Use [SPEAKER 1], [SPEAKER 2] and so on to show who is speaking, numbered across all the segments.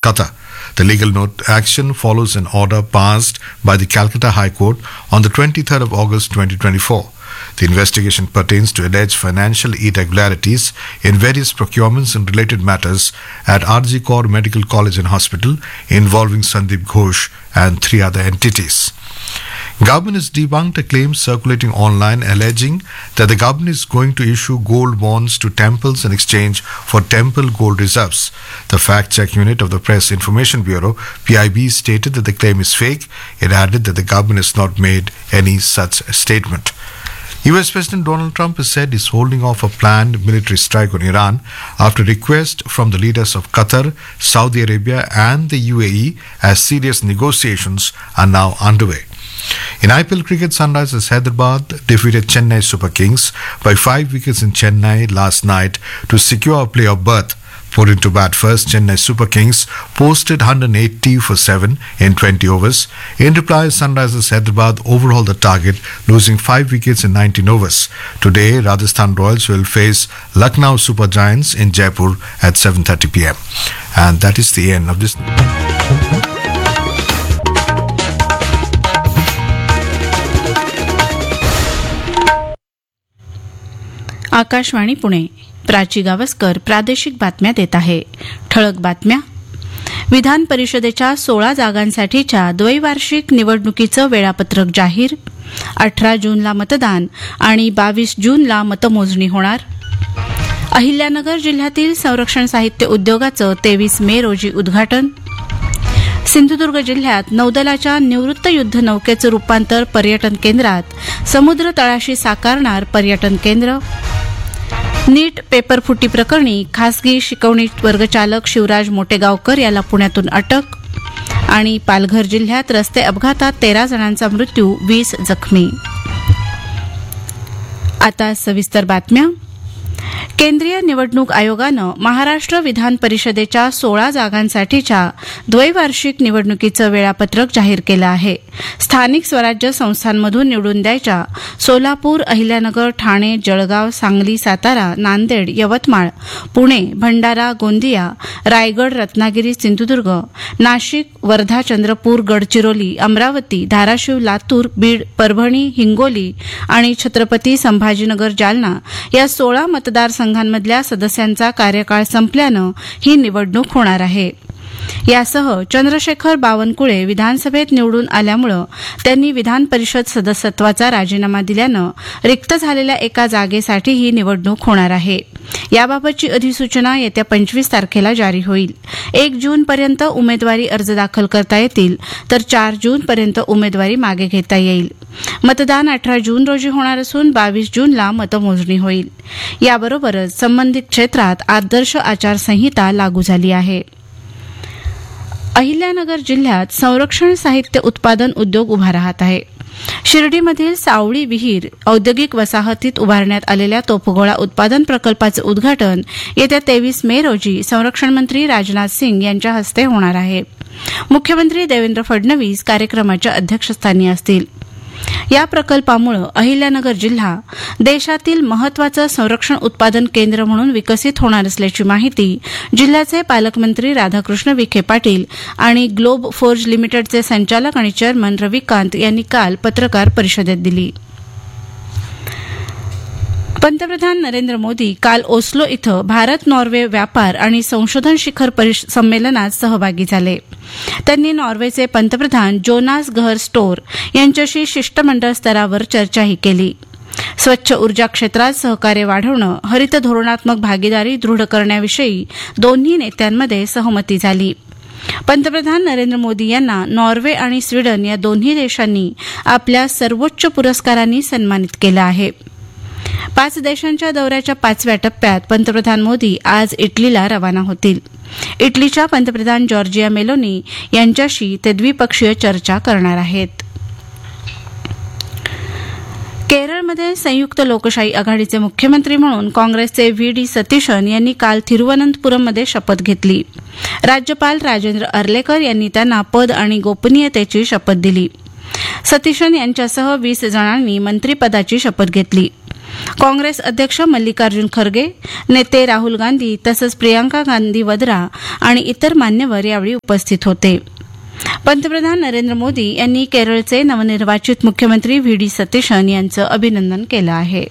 [SPEAKER 1] Qatar. The legal action follows an order passed by the Calcutta High Court on the 23rd of August 2024. The investigation pertains to alleged financial irregularities in various procurements and related matters at RG Kaur Medical College and Hospital involving Sandeep Ghosh and 3 other entities. Government has debunked a claim circulating online alleging that the government is going to issue gold bonds to temples in exchange for temple gold reserves. The fact-check unit of the Press Information Bureau, PIB, stated that the claim is fake. It added that the government has not made any such statement. US President Donald Trump has said he's holding off a planned military strike on Iran after request from the leaders of Qatar, Saudi Arabia and the UAE as serious negotiations are now underway. In IPL cricket, Sunrisers Hyderabad defeated Chennai Super Kings by 5 wickets in Chennai last night to secure a playoff berth. Putting to bat first, Chennai Super Kings posted 180 for 7 in 20 overs. In reply, Sunrisers Hyderabad overhauled the target, losing 5 wickets in 19 overs. Today, Rajasthan Royals will face Lucknow Super Giants in Jaipur at 7:30 p.m. And that is the end of this.
[SPEAKER 2] Akashvani Pune. Prachi Gavaskar प्रादेशिक बातम्या देत आहे. ठळक बातम्या. विधान परिषदेच्या 16 जागांसाठीच्या द्वैवार्षिक निवडणुकीचं वेळापत्रक जाहीर. 18 जूनला मतदान आणि 22 जूनला मतमोजणी होणार. अहिल्यानगर जिल्ह्यातील संरक्षण साहित्य उद्योगाचं 23 मे रोजी उद्घाटन. सिंधुदुर्ग जिल्ह्यात नौदलाच्या निवृत्त युद्धनौकेचं रूपांतर पर्यटन केंद्रात, समुद्र तळाशी साकारणार पर्यटन केंद्र. नीट पेपरफुटी प्रकरणी खासगी शिकवणी वर्गचालक शिवराज मोटेगावकर याला पुण्यातून अटक. आणि पालघर जिल्ह्यात रस्ते अपघातात 13 जणांचा मृत्यू, 20 जखमी. आता सविस्तर बातम्या. केंद्रीय निवडणूक आयोगानं महाराष्ट्र विधान परिषदेच्या 16 जागांसाठीच्या द्वैवार्षिक निवडणुकीचं वेळापत्रक जाहीर केलं आहे. स्थानिक स्वराज्य संस्थांमधून निवडून द्यायच्या सोलापूर, अहिल्यानगर, ठाणे, जळगाव, सांगली, सातारा, नांदेड, यवतमाळ, पुणे, भंडारा, गोंदिया, रायगड, रत्नागिरी, सिंधुदुर्ग, नाशिक, वर्धा, चंद्रपूर, गडचिरोली, अमरावती, धाराशिव, लातूर, बीड, परभणी, हिंगोली आणि छत्रपती संभाजीनगर, जालना या 16 मतदारसंघांमधल्या सदस्यांचा कार्यकाळ संपल्यानं ही निवडणूक होणार आहे. यासह चंद्रशेखर बावनकुळे विधानसभेत निवडून आल्यामुळे त्यांनी विधान परिषद सदस्यत्वाचा राजीनामा दिल्यानं रिक्त झालेल्या एका जागेसाठी ही निवडणूक होणार आहे. याबाबतची अधिसूचना येत्या 25 तारखेला जारी होईल. 1 जूनपर्यंत उमेदवारी अर्ज दाखल करता येतील, तर 4 जूनपर्यंत उमेदवारी मागे घेता येईल. मतदान 18 जून रोजी होणार असून 22 जूनला मतमोजणी होईल. याबरोबरच संबंधित क्षेत्रात आदर्श आचारसंहिता लागू झाली आहे. अहिल्यानगर जिल्ह्यात संरक्षण साहित्य उत्पादन उद्योग उभा राहत आहे. शिर्डीमधील सावळी विहीर औद्योगिक वसाहतीत उभारण्यात आलेल्या तोफगोळा उत्पादन प्रकल्पाचं उद्घाटन येत्या 23 मे रोजी संरक्षण मंत्री राजनाथ सिंग यांच्या हस्ते होणार आहे. मुख्यमंत्री देवेंद्र फडणवीस कार्यक्रमाच्या अध्यक्षस्थानी असतील. या प्रकल्पामुळे अहिल्यानगर जिल्हा देशातील महत्त्वाचं संरक्षण उत्पादन केंद्र म्हणून विकसित होणार असल्याची माहिती जिल्ह्याचे पालकमंत्री राधाकृष्ण विखे पाटील आणि ग्लोब फोर्ज लिमिटेडचे संचालक आणि चेअरमन रविकांत यांनी काल पत्रकार परिषदेत दिली. पंतप्रधान नरेंद्र मोदी काल ओस्लो इथं भारत नॉर्वे व्यापार आणि संशोधन शिखर संमेलनात सहभागी झाले. त्यांनी नॉर्वेचे पंतप्रधान जोनास गहर स्टोर यांच्याशी शिष्टमंडळ स्तरावर चर्चाही केली. स्वच्छ ऊर्जा क्षेत्रात सहकार्य वाढवणं, हरित धोरणात्मक भागीदारी दृढ करण्याविषयी दोन्ही नेत्यांमध्ये सहमती झाली. पंतप्रधान नरेंद्र मोदी यांना नॉर्वे आणि स्वीडन या दोन्ही देशांनी आपल्या सर्वोच्च पुरस्कारांनी सन्मानित केलं आहे. 5 देशांच्या दौऱ्याच्या 5व्या टप्प्यात पंतप्रधान मोदी आज इटलीला रवाना होतील. इटलीच्या पंतप्रधान जॉर्जिया मेलोनी यांच्याशी ते द्विपक्षीय चर्चा करणार आहेत. केरळमध्ये संयुक्त लोकशाही आघाडीचे मुख्यमंत्री म्हणून काँग्रेसचे व्ही.डी. सतीशन यांनी काल थिरुवनंतपुरममध्ये शपथ घेतली. राज्यपाल राजेंद्र अर्लेकर यांनी त्यांना पद आणि गोपनीयतेची शपथ दिली. सतीशन यांच्यासह 20 जणांनी मंत्रिपदाची शपथ घेतली. काँग्रेस अध्यक्ष मल्लिकार्जुन खरगे, नेते राहुल गांधी तसंच प्रियांका गांधी वद्रा आणि इतर मान्यवर यावेळी उपस्थित होते. पंतप्रधान नरेंद्र मोदी यांनी केरळचे नवनिर्वाचित मुख्यमंत्री व्ही डी सतीशन यांचं अभिनंदन केलं आहे.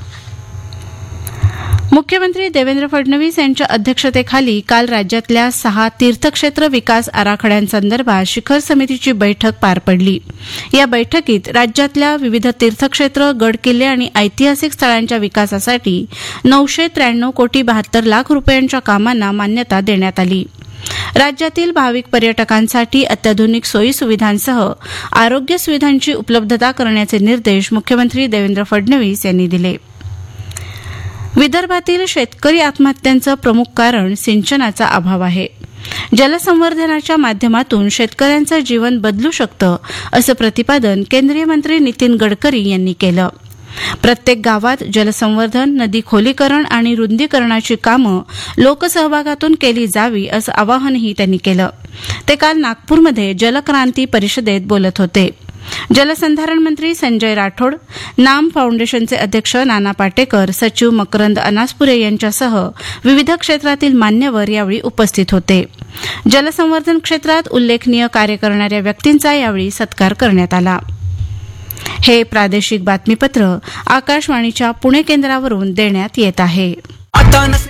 [SPEAKER 2] मुख्यमंत्री देवेंद्र फडणवीस यांच्या अध्यक्षतेखाली काल राज्यातल्या 6 तीर्थक्षेत्र विकास आराखड्यांसंदर्भात शिखर समितीची बैठक पार पडली. या बैठकीत राज्यातल्या विविध तीर्थक्षेत्र, गडकिल्ले आणि ऐतिहासिक स्थळांच्या विकासासाठी 993 कोटी 72 लाख रुपयांच्या कामांना मान्यता देण्यात आली. राज्यातील भाविक पर्यटकांसाठी अत्याधुनिक सोयी सुविधांसह आरोग्य सुविधांची उपलब्धता करण्याचे निर्देश मुख्यमंत्री देवेंद्र फडणवीस यांनी दिले. विदर्भातील शेतकरी आत्महत्यांचं प्रमुख कारण सिंचनाचा अभाव आहे. जलसंवर्धनाच्या माध्यमातून शेतकऱ्यांचं जीवन बदलू शकतं असं प्रतिपादन केंद्रीय मंत्री नितीन गडकरी यांनी केलं. प्रत्येक गावात जलसंवर्धन, नदी खोलीकरण आणि रुंदीकरणाची कामं लोकसहभागातून केली जावी असं आवाहनही त्यांनी केलं. ते काल नागपूरमध्ये जलक्रांती परिषदेत बोलत होते. जलसंधारण मंत्री संजय राठोड, नाम फाउंडेशनचे अध्यक्ष नाना पाटेकर, सचिव मकरंद अनासपुरे यांच्यासह विविध क्षेत्रातील मान्यवर यावेळी उपस्थित होते. जलसंवर्धन क्षेत्रात उल्लेखनीय कार्य करणाऱ्या व्यक्तींचा यावेळी सत्कार करण्यात आला. हे प्रादेशिक बातमीपत्र आकाशवाणीच्या पुणे केंद्रावरून देण्यात येत आहे.